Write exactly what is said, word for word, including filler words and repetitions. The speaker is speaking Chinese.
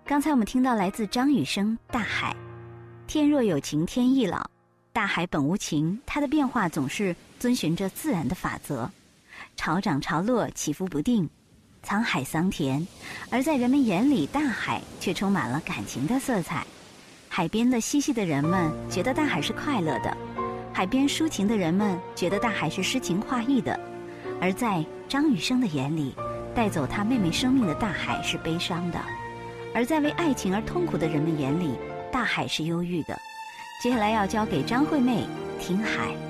刚才我们听到来自张雨生《大海》，天若有情天亦老，大海本无情，它的变化总是遵循着自然的法则，潮涨潮落，起伏不定，沧海桑田。而在人们眼里，大海却充满了感情的色彩。海边的嬉戏的人们觉得大海是快乐的，海边抒情的人们觉得大海是诗情画意的。而在张雨生的眼里，带走他妹妹生命的大海是悲伤的，而在为爱情而痛苦的人们眼里，大海是忧郁的。接下来要交给张惠妹，听海。